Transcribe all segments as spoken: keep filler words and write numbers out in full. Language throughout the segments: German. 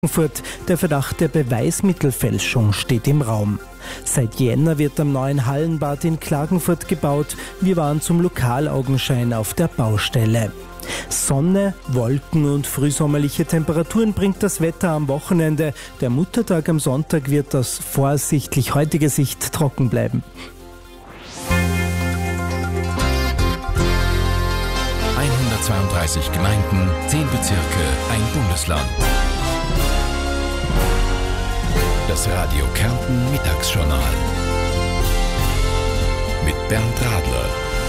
Klagenfurt. Der Verdacht der Beweismittelfälschung steht im Raum. Seit Jänner wird am neuen Hallenbad in Klagenfurt gebaut. Wir waren zum Lokalaugenschein auf der Baustelle. Sonne, Wolken und frühsommerliche Temperaturen bringt das Wetter am Wochenende. Der Muttertag am Sonntag wird aus voraussichtlich heutiger Sicht trocken bleiben. hundertzweiunddreißig Gemeinden, zehn Bezirke, ein Bundesland. Das Radio Kärnten Mittagsjournal mit Bernd Radler.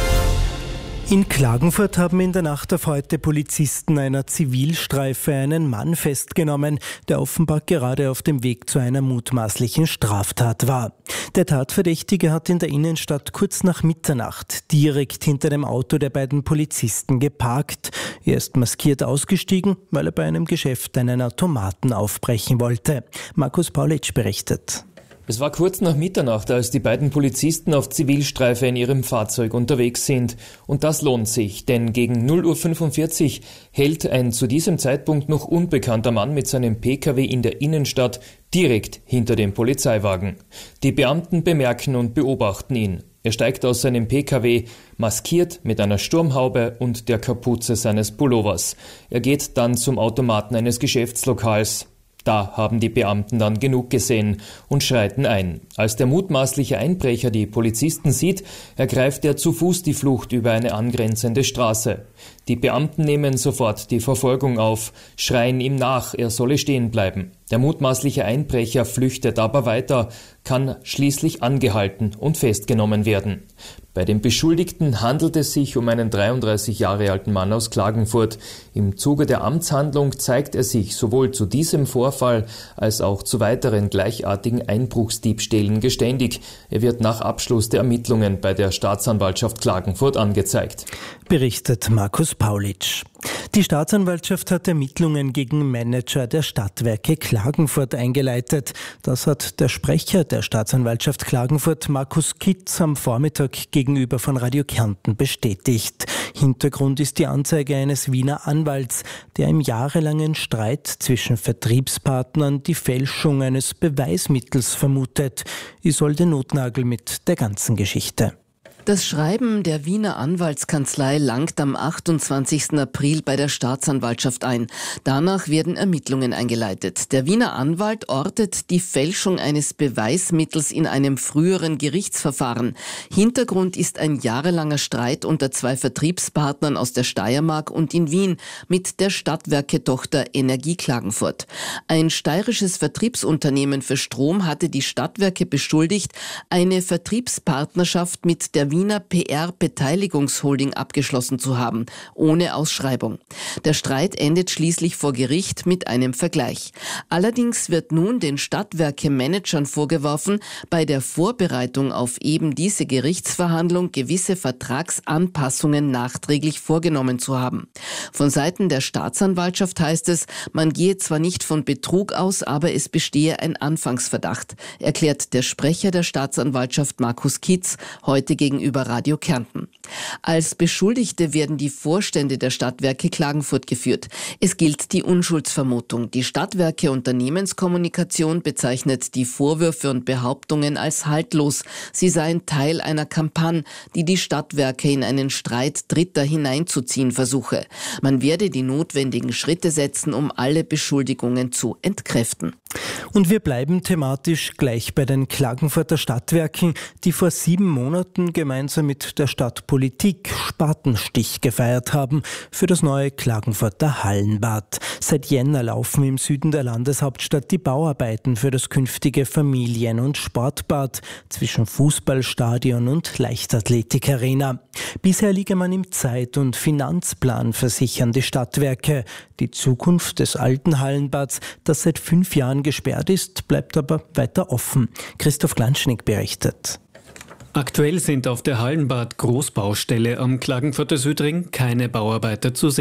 In Klagenfurt haben in der Nacht auf heute Polizisten einer Zivilstreife einen Mann festgenommen, der offenbar gerade auf dem Weg zu einer mutmaßlichen Straftat war. Der Tatverdächtige hat in der Innenstadt kurz nach Mitternacht direkt hinter dem Auto der beiden Polizisten geparkt. Er ist maskiert ausgestiegen, weil er bei einem Geschäft einen Automaten aufbrechen wollte. Markus Paulitsch berichtet. Es war kurz nach Mitternacht, als die beiden Polizisten auf Zivilstreife in ihrem Fahrzeug unterwegs sind. Und das lohnt sich, denn gegen null Uhr fünfundvierzig hält ein zu diesem Zeitpunkt noch unbekannter Mann mit seinem Pkw in der Innenstadt direkt hinter dem Polizeiwagen. Die Beamten bemerken und beobachten ihn. Er steigt aus seinem Pkw, maskiert mit einer Sturmhaube und der Kapuze seines Pullovers. Er geht dann zum Automaten eines Geschäftslokals. Da haben die Beamten dann genug gesehen und schreiten ein. Als der mutmaßliche Einbrecher die Polizisten sieht, ergreift er zu Fuß die Flucht über eine angrenzende Straße. Die Beamten nehmen sofort die Verfolgung auf, schreien ihm nach, er solle stehen bleiben. Der mutmaßliche Einbrecher flüchtet aber weiter, kann schließlich angehalten und festgenommen werden. Bei dem Beschuldigten handelt es sich um einen dreiunddreißig Jahre alten Mann aus Klagenfurt. Im Zuge der Amtshandlung zeigt er sich sowohl zu diesem Vorfall als auch zu weiteren gleichartigen Einbruchsdiebstählen geständig. Er wird nach Abschluss der Ermittlungen bei der Staatsanwaltschaft Klagenfurt angezeigt. Berichtet Markus Paulitsch. Die Staatsanwaltschaft hat Ermittlungen gegen Manager der Stadtwerke Klagenfurt eingeleitet. Das hat der Sprecher der Staatsanwaltschaft Klagenfurt, Markus Kitz, am Vormittag gegenüber von Radio Kärnten bestätigt. Hintergrund ist die Anzeige eines Wiener Anwalts, der im jahrelangen Streit zwischen Vertriebspartnern die Fälschung eines Beweismittels vermutet. Isolde Notnagel mit der ganzen Geschichte. Das Schreiben der Wiener Anwaltskanzlei langt am achtundzwanzigsten April bei der Staatsanwaltschaft ein. Danach werden Ermittlungen eingeleitet. Der Wiener Anwalt ortet die Fälschung eines Beweismittels in einem früheren Gerichtsverfahren. Hintergrund ist ein jahrelanger Streit unter zwei Vertriebspartnern aus der Steiermark und in Wien mit der Stadtwerke-Tochter Energie Klagenfurt. Ein steirisches Vertriebsunternehmen für Strom hatte die Stadtwerke beschuldigt, eine Vertriebspartnerschaft mit der Wiener P R-Beteiligungsholding abgeschlossen zu haben, ohne Ausschreibung. Der Streit endet schließlich vor Gericht mit einem Vergleich. Allerdings wird nun den Stadtwerke-Managern vorgeworfen, bei der Vorbereitung auf eben diese Gerichtsverhandlung gewisse Vertragsanpassungen nachträglich vorgenommen zu haben. Von Seiten der Staatsanwaltschaft heißt es, man gehe zwar nicht von Betrug aus, aber es bestehe ein Anfangsverdacht, erklärt der Sprecher der Staatsanwaltschaft Markus Kitz heute gegenüber über Radio Kärnten. Als Beschuldigte werden die Vorstände der Stadtwerke Klagenfurt geführt. Es gilt die Unschuldsvermutung. Die Stadtwerke Unternehmenskommunikation bezeichnet die Vorwürfe und Behauptungen als haltlos. Sie seien Teil einer Kampagne, die die Stadtwerke in einen Streit Dritter hineinzuziehen versuche. Man werde die notwendigen Schritte setzen, um alle Beschuldigungen zu entkräften. Und wir bleiben thematisch gleich bei den Klagenfurter Stadtwerken, die vor sieben Monaten gemeinsam mit der Stadtpolitik Spatenstich gefeiert haben für das neue Klagenfurter Hallenbad. Seit Jänner laufen im Süden der Landeshauptstadt die Bauarbeiten für das künftige Familien- und Sportbad zwischen Fußballstadion und Leichtathletikarena. Bisher liege man im Zeit- und Finanzplan, versichern die Stadtwerke. Die Zukunft des alten Hallenbads, das seit fünf Jahren gesperrt ist, bleibt aber weiter offen. Christoph Glanschnick berichtet. Aktuell sind auf der Hallenbad Großbaustelle am Klagenfurter Südring keine Bauarbeiter zu sehen.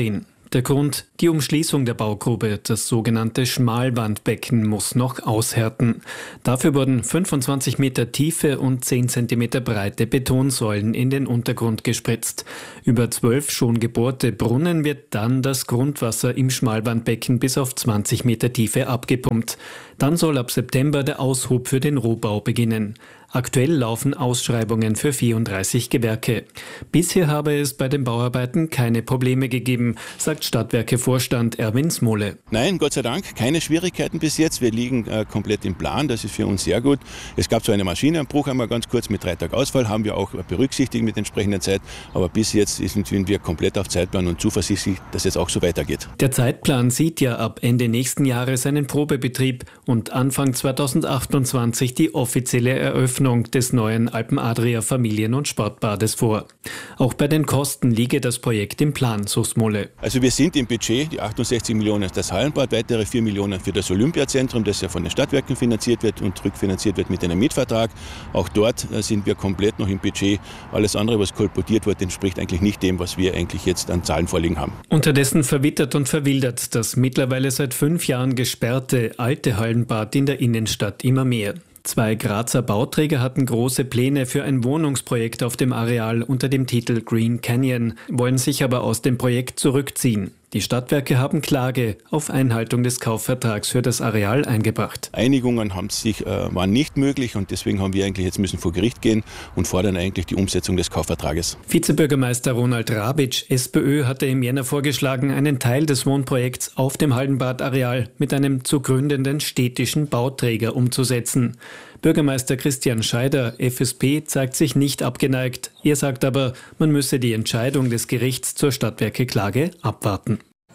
Der Grund: die Umschließung der Baugrube, das sogenannte Schmalwandbecken, muss noch aushärten. Dafür wurden fünfundzwanzig Meter tiefe und zehn Zentimeter breite Betonsäulen in den Untergrund gespritzt. Über zwölf schon gebohrte Brunnen wird dann das Grundwasser im Schmalwandbecken bis auf zwanzig Meter Tiefe abgepumpt. Dann soll ab September der Aushub für den Rohbau beginnen. Aktuell laufen Ausschreibungen für vierunddreißig Gewerke. Bisher habe es bei den Bauarbeiten keine Probleme gegeben, sagt Stadtwerke-Vorstand Erwin Smole. Nein, Gott sei Dank, keine Schwierigkeiten bis jetzt. Wir liegen äh, komplett im Plan, das ist für uns sehr gut. Es gab so einen Maschinenbruch einmal ganz kurz mit drei Tagen Ausfall, haben wir auch berücksichtigt mit entsprechender Zeit. Aber bis jetzt sind wir komplett auf Zeitplan und zuversichtlich, dass es auch so weitergeht. Der Zeitplan sieht ja ab Ende nächsten Jahres einen Probebetrieb und Anfang zweitausendachtundzwanzig die offizielle Eröffnung des neuen Alpen-Adria Familien- und Sportbades vor. Auch bei den Kosten liege das Projekt im Plan, so Smole. Also wir sind im Budget, die achtundsechzig Millionen ist das Hallenbad, weitere vier Millionen für das Olympiazentrum, das ja von den Stadtwerken finanziert wird und rückfinanziert wird mit einem Mietvertrag. Auch dort sind wir komplett noch im Budget. Alles andere, was kolportiert wird, entspricht eigentlich nicht dem, was wir eigentlich jetzt an Zahlen vorliegen haben. Unterdessen verwittert und verwildert das mittlerweile seit fünf Jahren gesperrte alte Hallenbad in der Innenstadt immer mehr. Zwei Grazer Bauträger hatten große Pläne für ein Wohnungsprojekt auf dem Areal unter dem Titel Green Canyon, wollen sich aber aus dem Projekt zurückziehen. Die Stadtwerke haben Klage auf Einhaltung des Kaufvertrags für das Areal eingebracht. Einigungen haben sich, äh, waren nicht möglich und deswegen haben wir eigentlich jetzt müssen vor Gericht gehen und fordern eigentlich die Umsetzung des Kaufvertrages. Vizebürgermeister Ronald Rabitsch, SPÖ, hatte im Jänner vorgeschlagen, einen Teil des Wohnprojekts auf dem Hallenbad-Areal mit einem zu gründenden städtischen Bauträger umzusetzen. Bürgermeister Christian Scheider, F S P, zeigt sich nicht abgeneigt. Er sagt aber, man müsse die Entscheidung des Gerichts zur Stadtwerke-Klage abwarten.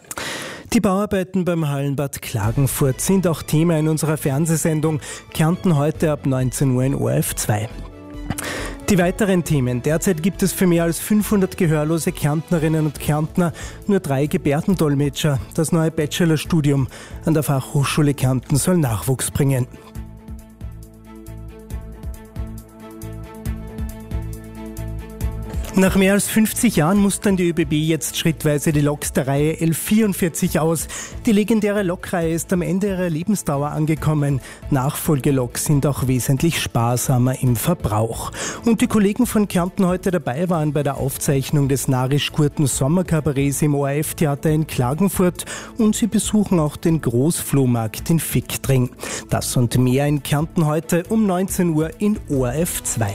Die Bauarbeiten beim Hallenbad Klagenfurt sind auch Thema in unserer Fernsehsendung Kärnten heute ab neunzehn Uhr in O R F zwei. Die weiteren Themen. Derzeit gibt es für mehr als fünfhundert gehörlose Kärntnerinnen und Kärntner nur drei Gebärdendolmetscher. Das neue Bachelorstudium an der Fachhochschule Kärnten soll Nachwuchs bringen. Nach mehr als fünfzig Jahren mustern die ÖBB jetzt schrittweise die Loks der Reihe L vierundvierzig aus. Die legendäre Lokreihe ist am Ende ihrer Lebensdauer angekommen. Nachfolgeloks sind auch wesentlich sparsamer im Verbrauch. Und die Kollegen von Kärnten heute dabei waren bei der Aufzeichnung des Narisch-Gurten Sommerkabarets im O R F-Theater in Klagenfurt und sie besuchen auch den Großflohmarkt in Fickdring. Das und mehr in Kärnten heute um neunzehn Uhr in O R F zwei.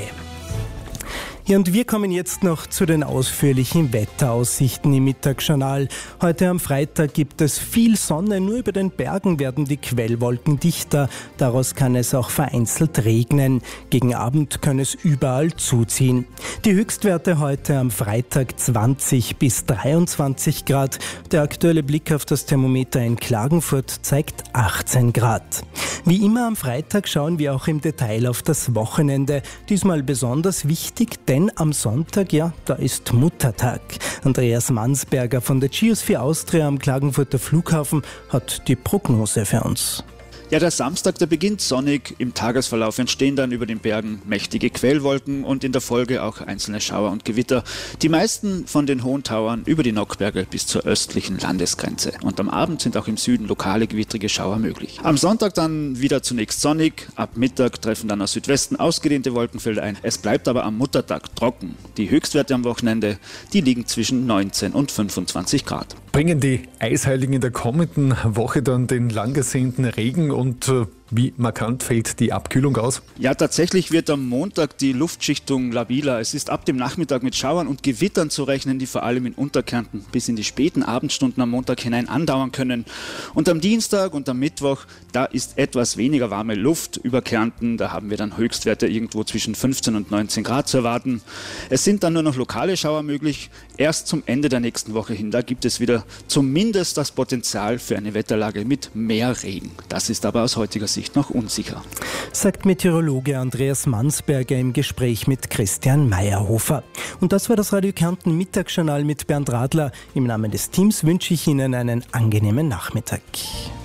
Ja, und wir kommen jetzt noch zu den ausführlichen Wetteraussichten im Mittagsjournal. Heute am Freitag gibt es viel Sonne, nur über den Bergen werden die Quellwolken dichter. Daraus kann es auch vereinzelt regnen. Gegen Abend kann es überall zuziehen. Die Höchstwerte heute am Freitag zwanzig bis dreiundzwanzig Grad. Der aktuelle Blick auf das Thermometer in Klagenfurt zeigt achtzehn Grad. Wie immer am Freitag schauen wir auch im Detail auf das Wochenende. Diesmal besonders wichtig, denn am Sonntag, ja, da ist Muttertag. Andreas Mansberger von der Geosphere Austria am Klagenfurter Flughafen hat die Prognose für uns. Ja, der Samstag, der beginnt sonnig. Im Tagesverlauf entstehen dann über den Bergen mächtige Quellwolken und in der Folge auch einzelne Schauer und Gewitter. Die meisten von den hohen Tauern über die Nockberge bis zur östlichen Landesgrenze. Und am Abend sind auch im Süden lokale gewittrige Schauer möglich. Am Sonntag dann wieder zunächst sonnig. Ab Mittag treffen dann aus Südwesten ausgedehnte Wolkenfelder ein. Es bleibt aber am Muttertag trocken. Die Höchstwerte am Wochenende, die liegen zwischen neunzehn und fünfundzwanzig Grad. Bringen die Eisheiligen in der kommenden Woche dann den lang ersehnten Regen und äh, wie markant fällt die Abkühlung aus? Ja, tatsächlich wird am Montag die Luftschichtung labiler. Es ist ab dem Nachmittag mit Schauern und Gewittern zu rechnen, die vor allem in Unterkärnten bis in die späten Abendstunden am Montag hinein andauern können. Und am Dienstag und am Mittwoch, da ist etwas weniger warme Luft über Kärnten. Da haben wir dann Höchstwerte irgendwo zwischen fünfzehn und neunzehn Grad zu erwarten. Es sind dann nur noch lokale Schauer möglich. Erst zum Ende der nächsten Woche hin, da gibt es wieder zumindest das Potenzial für eine Wetterlage mit mehr Regen. Das ist aber aus heutiger Sicht noch unsicher. Sagt Meteorologe Andreas Mansberger im Gespräch mit Christian Meyerhofer. Und das war das Radio Kärnten Mittagsjournal mit Bernd Radler. Im Namen des Teams wünsche ich Ihnen einen angenehmen Nachmittag.